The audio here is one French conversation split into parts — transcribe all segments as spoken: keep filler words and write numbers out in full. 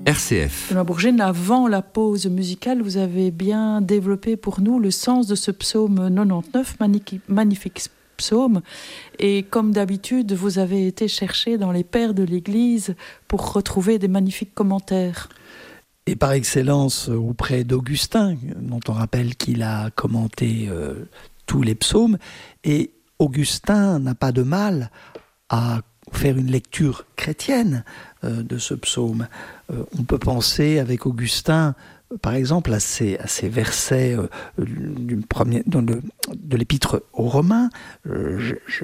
R C F. Benoît Bourgine, avant la pause musicale, vous avez bien développé pour nous le sens de ce psaume quatre-vingt-dix-neuf, magnifique psaume. Et comme d'habitude, vous avez été chercher dans les pères de l'Église pour retrouver des magnifiques commentaires. Et par excellence auprès d'Augustin, dont on rappelle qu'il a commenté euh, tous les psaumes. Et Augustin n'a pas de mal à faire une lecture chrétienne euh, de ce psaume. Euh, on peut penser avec Augustin, euh, par exemple, à ces, à ces versets euh, du premier, dans le, de l'épître aux Romains. Euh, je, je,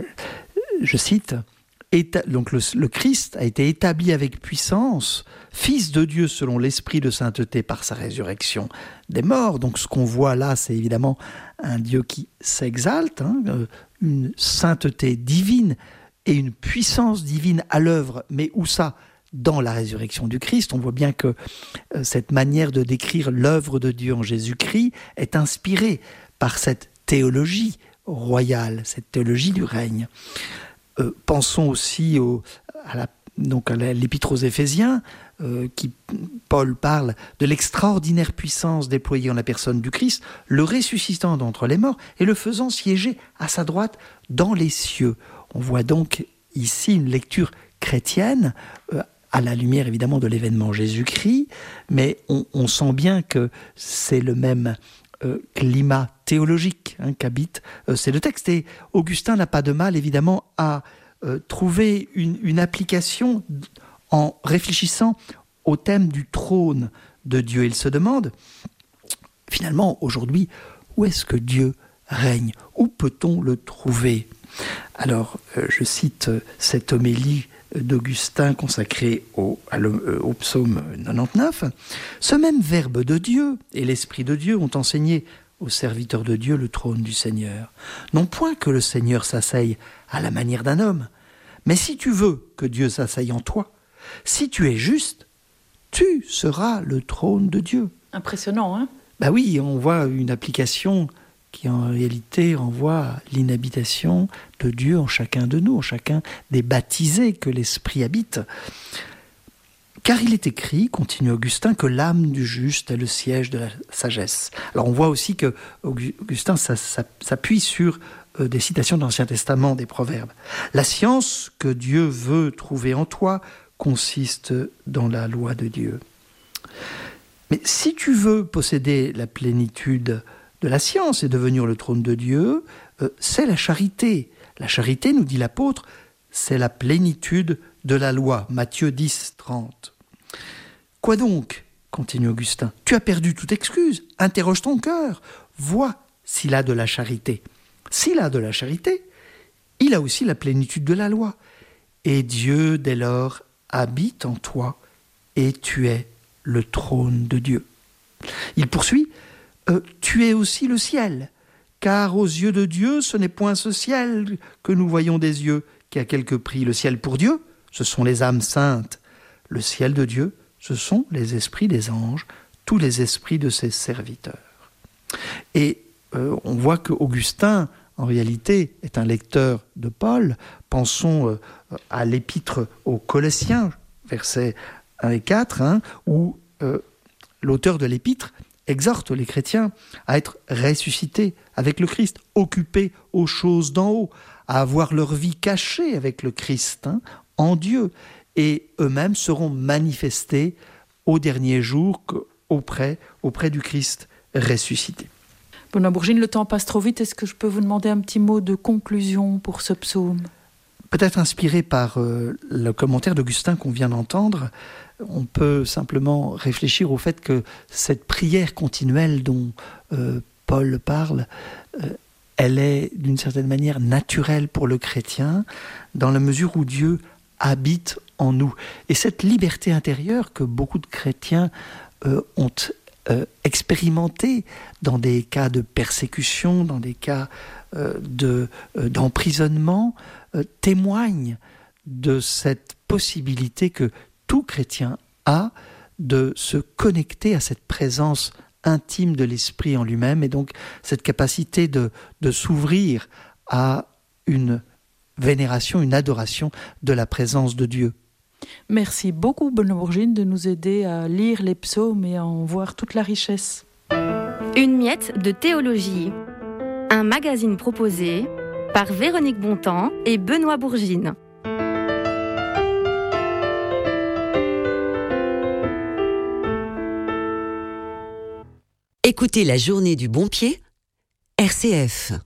je cite, Éta, donc le, le Christ a été établi avec puissance, Fils de Dieu selon l'esprit de sainteté par sa résurrection des morts. Donc ce qu'on voit là, c'est évidemment un Dieu qui s'exalte, hein, euh, une sainteté divine et une puissance divine à l'œuvre, mais où ça ? Dans la résurrection du Christ. On voit bien que euh, cette manière de décrire l'œuvre de Dieu en Jésus-Christ est inspirée par cette théologie royale, cette théologie du règne. Euh, pensons aussi au, à, la, donc à l'épître aux Éphésiens, euh, qui Paul parle de l'extraordinaire puissance déployée en la personne du Christ, le ressuscitant d'entre les morts et le faisant siéger à sa droite dans les cieux. On voit donc ici une lecture chrétienne euh, à la lumière évidemment de l'événement Jésus-Christ, mais on, on sent bien que c'est le même euh, climat théologique hein, qu'habite euh, ces deux textes. Et Augustin n'a pas de mal évidemment à euh, trouver une, une application en réfléchissant au thème du trône de Dieu. Il se demande finalement aujourd'hui où est-ce que Dieu règne ? Où peut-on le trouver ? Alors, euh, je cite euh, cette homélie d'Augustin consacrée au, à le, euh, au psaume quatre-vingt-dix-neuf. « Ce même Verbe de Dieu et l'Esprit de Dieu ont enseigné aux serviteurs de Dieu le trône du Seigneur. Non point que le Seigneur s'asseye à la manière d'un homme, mais si tu veux que Dieu s'asseye en toi, si tu es juste, tu seras le trône de Dieu. » Impressionnant, hein ? Ben oui, on voit une application qui en réalité renvoie à l'inhabitation de Dieu en chacun de nous, en chacun des baptisés que l'Esprit habite. Car il est écrit, continue Augustin, que l'âme du juste est le siège de la sagesse. Alors on voit aussi que Augustin s'appuie sur des citations de l'Ancien Testament, des proverbes. La science que Dieu veut trouver en toi consiste dans la loi de Dieu. Mais si tu veux posséder la plénitude de la science et devenir le trône de Dieu, euh, c'est la charité. La charité, nous dit l'apôtre, c'est la plénitude de la loi. Matthieu dix, trente. Quoi donc ? Continue Augustin. Tu as perdu toute excuse. Interroge ton cœur. Vois s'il a de la charité. S'il a de la charité, il a aussi la plénitude de la loi. Et Dieu, dès lors, habite en toi et tu es le trône de Dieu. Il poursuit. Euh, tu es aussi le ciel, car aux yeux de Dieu, ce n'est point ce ciel que nous voyons des yeux qui a quelque prix. Le ciel pour Dieu, ce sont les âmes saintes. Le ciel de Dieu, ce sont les esprits des anges, tous les esprits de ses serviteurs. Et euh, on voit qu'Augustin, en réalité, est un lecteur de Paul. Pensons euh, à l'épître aux Colossiens, versets un et quatre, hein, où euh, l'auteur de l'épître exhorte les chrétiens à être ressuscités avec le Christ, occupés aux choses d'en haut, à avoir leur vie cachée avec le Christ, hein, en Dieu, et eux-mêmes seront manifestés au dernier jour auprès, auprès du Christ ressuscité. Benoît Bourgine, le temps passe trop vite. Est-ce que je peux vous demander un petit mot de conclusion pour ce psaume ? Peut-être inspiré par euh, le commentaire d'Augustin qu'on vient d'entendre, on peut simplement réfléchir au fait que cette prière continuelle dont euh, Paul parle, euh, elle est d'une certaine manière naturelle pour le chrétien, dans la mesure où Dieu habite en nous. Et cette liberté intérieure que beaucoup de chrétiens euh, ont euh, expérimentée dans des cas de persécution, dans des cas euh, de, euh, d'emprisonnement, euh, témoigne de cette possibilité que tout chrétien a de se connecter à cette présence intime de l'Esprit en lui-même, et donc cette capacité de, de s'ouvrir à une vénération, une adoration de la présence de Dieu. Merci beaucoup, Benoît Bourgine, de nous aider à lire les psaumes et à en voir toute la richesse. Une miette de théologie. Un magazine proposé par Véronique Bontemps et Benoît Bourgine. Écoutez la journée du bon pied, R C F.